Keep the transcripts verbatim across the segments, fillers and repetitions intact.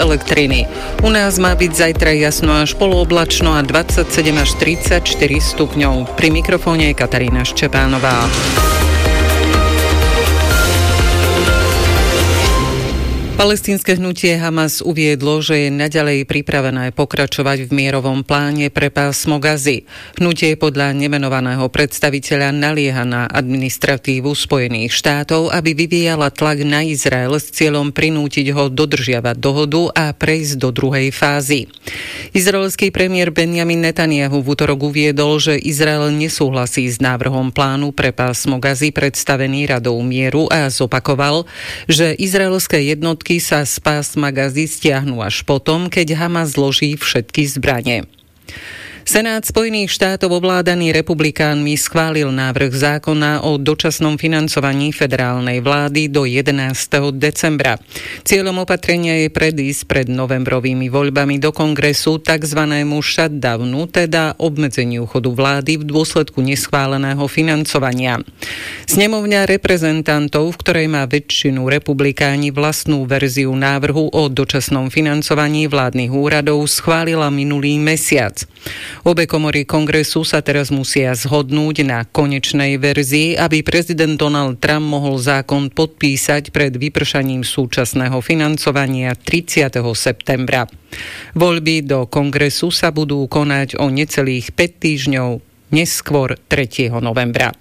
elektriny. U nás má byť zajtra jasno až polooblačno a dvadsaťsedem až tridsaťštyri stupňov. Pri mikrofóne je Katarína Ščepánová. Palestínske hnutie Hamas uviedlo, že je naďalej pripravené pokračovať v mierovom pláne pre pásmo Gazy. Hnutie podľa nemenovaného predstaviteľa nalieha na administratívu Spojených štátov, aby vyvíjala tlak na Izrael s cieľom prinútiť ho dodržiavať dohodu a prejsť do druhej fázy. Izraelský premiér Benjamin Netanjahu v utorok uviedol, že Izrael nesúhlasí s návrhom plánu pre pásmo Gazy predstavený Radou mieru a zopakoval, že izraelské jednotky sa z pásma Gazy stiahnu až potom, keď Hamas zloží všetky zbrane. Senát Spojených štátov ovládaný republikánmi schválil návrh zákona o dočasnom financovaní federálnej vlády do jedenásteho decembra. Cieľom opatrenia je predísť pred novembrovými voľbami do kongresu takzvanému shutdownu, teda obmedzeniu chodu vlády v dôsledku neschváleného financovania. Snemovňa reprezentantov, v ktorej má väčšinu republikáni vlastnú verziu návrhu o dočasnom financovaní vládnych úradov, schválila minulý mesiac. Obe komory kongresu sa teraz musia zhodnúť na konečnej verzii, aby prezident Donald Trump mohol zákon podpísať pred vypršaním súčasného financovania tridsiateho septembra. Voľby do kongresu sa budú konať o necelých päť týždňov neskôr tretieho novembra.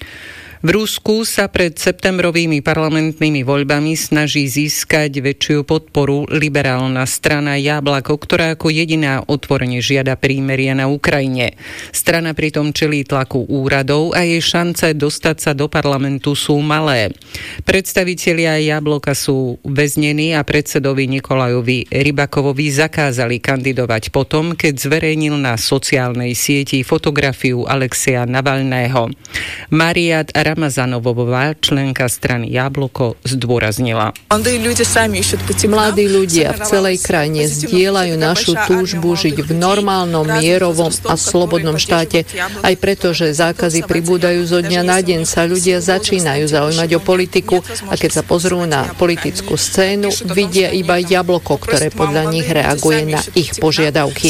V Rusku sa pred septembrovými parlamentnými voľbami snaží získať väčšiu podporu liberálna strana Jablako, ktorá ako jediná otvorene žiada prímerie na Ukrajine. Strana pritom čelí tlaku úradov a jej šance dostať sa do parlamentu sú malé. Predstavitelia Jabloka sú väznení a predsedovi Nikolajovi Rybakovovi zakázali kandidovať potom, keď zverejnil na sociálnej sieti fotografiu Alexeja Navalného. Mariat Ramazanovová, členka strany Jabloko, zdôraznila. Mladí ľudia v celej krajine zdieľajú našu túžbu žiť v normálnom, mierovom a slobodnom štáte. Aj preto, že zákazy pribúdajú zo dňa na deň, sa ľudia začínajú zaujímať o politiku a keď sa pozrú na politickú scénu, vidia iba Jabloko, ktoré podľa nich reaguje na ich požiadavky.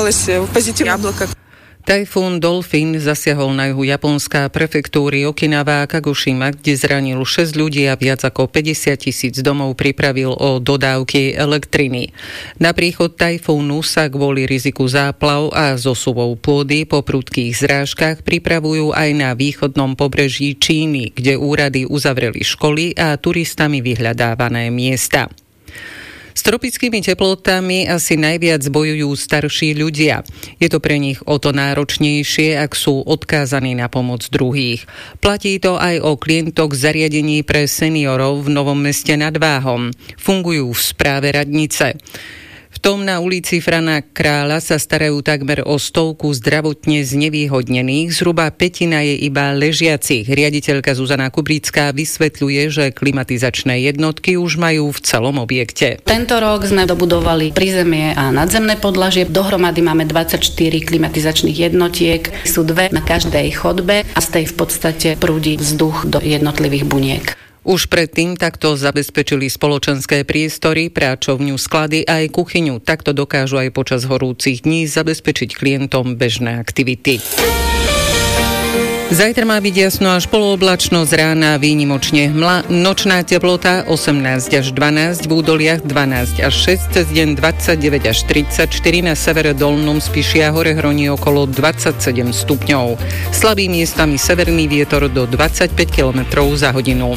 Tajfún Dolphin zasiahol na juhu Japonska prefektúry Okinawa a Kagošima, kde zranil šesť ľudí a viac ako päťdesiat tisíc domov pripravil o dodávky elektriny. Na príchod tajfúnu sa kvôli riziku záplav a zosuvov pôdy po prudkých zrážkach pripravujú aj na východnom pobreží Číny, kde úrady uzavreli školy a turistami vyhľadávané miesta. S tropickými teplotami asi najviac bojujú starší ľudia. Je to pre nich o to náročnejšie, ak sú odkázaní na pomoc druhých. Platí to aj o klientoch zariadení pre seniorov v Novom Meste nad Váhom. Fungujú v správe radnice. V tom na ulici Frana Kráľa sa starajú takmer o stovku zdravotne znevýhodnených, zhruba pätina je iba ležiacich. Riaditeľka Zuzana Kubrická vysvetľuje, že klimatizačné jednotky už majú v celom objekte. Tento rok sme dobudovali prízemie a nadzemné podlažie. Dohromady máme dvadsaťštyri klimatizačných jednotiek. Sú dve na každej chodbe a z tej v podstate prúdi vzduch do jednotlivých buniek. Už predtým takto zabezpečili spoločenské priestory, práčovňu, sklady a aj kuchyňu. Takto dokážu aj počas horúcich dní zabezpečiť klientom bežné aktivity. Zajtra má byť jasno až polooblačno, z rána výnimočne hmla, nočná teplota osemnásť až dvanásť, v údoliach dvanásť až šesť, cez deň dvadsaťdeväť až tridsaťštyri, na severe dolnom Spišia hore hroní okolo dvadsaťsedem stupňov. Slabý miestami severný vietor do dvadsaťpäť kilometrov za hodinu.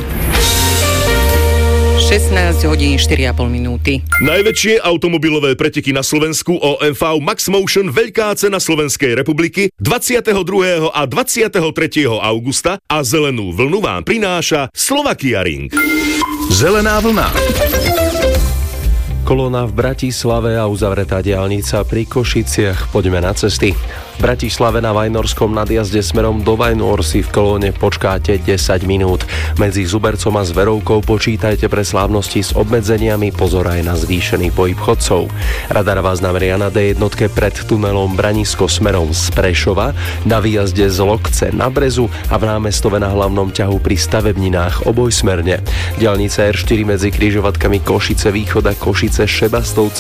šestnásť hodín štyri a pol minúty. Najväčšie automobilové preteky na Slovensku ó em vé Max Motion Veľká cena Slovenskej republiky dvadsiateho druhého a dvadsiateho tretieho augusta a zelenú vlnu vám prináša Slovakia Ring. Zelená vlna. Kolóna v Bratislave a uzavretá diaľnica pri Košiciach. Poďme na cesty. V Bratislave na Vajnorskom nadjazde smerom do Vajnor si v kolóne počkáte desať minút. Medzi Zubercom a Zverovkou počítajte pre slávnosti s obmedzeniami, pozor aj na zvýšený pohyb chodcov. Radar vás nameria na dé jedna pred tunelom Branisko smerom z Prešova, na výjazde z Lokce na Brezu a v Námestove na hlavnom ťahu pri stavebninách obojsmerne. Diaľnica er štyri medzi križovatkami Košice Východ a Košice Šebastovce